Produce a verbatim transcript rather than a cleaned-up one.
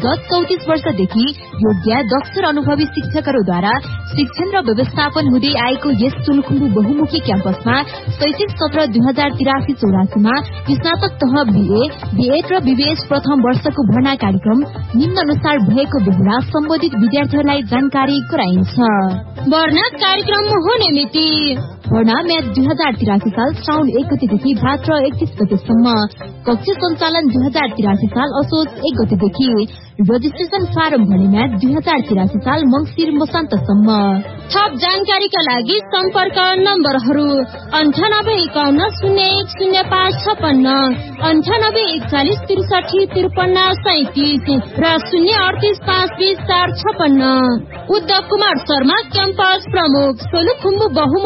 अन्तर्गत चौतिस वर्षदेखि योग्य दक्ष र अनुभवी शिक्षकहरूद्वारा शिक्षण र व्यवस्थापन हुँदै आएको यस सोलुखुम्बु बहुमुखी क्याम्पसमा शैक्षिक सत्र दुई हजार तिरासी चौरासीमा स्नातक तह बीए, बीएड र बीबीएस प्रथम वर्षको भर्ना कार्यक्रम निम्न अनुसार भएको बेला सम्बन्धित विद्यार्थीहरूलाई जानकारी गराइन्छ। भर्ना कार्यक्रम हुने मिति भर्ना म्याच दुई हजार तिरासी साल श्रावण एक गतेदेखि भाद्र एकतीस गतेसम्म। कक्ष सञ्चालन दुई हजार तिरासी साल असोज एक गतेदेखि। रजिस्ट्रेशन फारम भर्ने म्याच दुई हजार तिरासी साल मंगिर मसान्तसम्म। थप जानकारीका लागि सम्पर्क नम्बरहरू अन्ठानब्बे एकाउन्न शून्य एक शून्य पाँच छपन्न, अन्ठानब्बे एकचालिस त्रिसठी त्रिपन्न सैतिस र शून्य अडतिस पाँच बिस चार छपन्न। उद्धव कुमार शर्मा क्याम्पस प्रमुख, सोलुखुम्बु बहुमुखी